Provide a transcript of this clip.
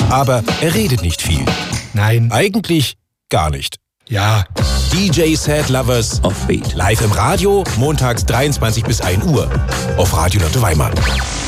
Aber er redet nicht viel. Nein. Eigentlich gar nicht. Ja. DJ Sad Lovers Offbeat. live im Radio, montags 23 bis 1 Uhr auf Radio Lotte Weimar.